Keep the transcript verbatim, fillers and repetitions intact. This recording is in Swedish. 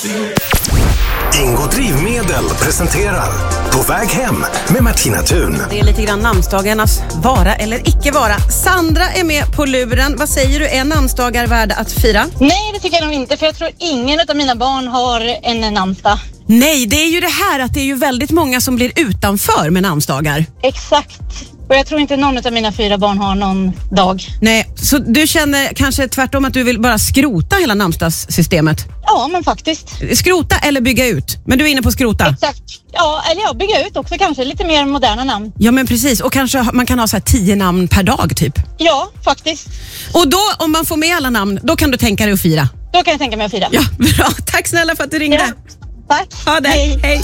Ingo Drivmedel presenterar På väg hem med Martina Thun. Det är lite grann namnsdagarnas vara eller icke vara. Sandra är med på luren. Vad säger du, är namnsdagar värda att fira? Nej, det tycker jag nog inte, för jag tror ingen av mina barn har en namnsdag. Nej, det är ju det här att det är ju väldigt många som blir utanför med namnsdagar. Exakt. Och jag tror inte någon av mina fyra barn har någon dag. Nej, så du känner kanske tvärtom att du vill bara skrota hela namnsdagssystemet? Ja, men faktiskt. Skrota eller bygga ut? Men du är inne på skrota. Exakt. Ja, eller ja, bygga ut också kanske. Lite mer moderna namn. Ja, men precis. Och kanske man kan ha så här tio namn per dag typ. Ja, faktiskt. Och då, om man får med alla namn, då kan du tänka dig att fira? Då kan jag tänka mig att fira. Ja, bra. Tack snälla för att du ringde. Ja, tack. Ha det. Hej. Hej.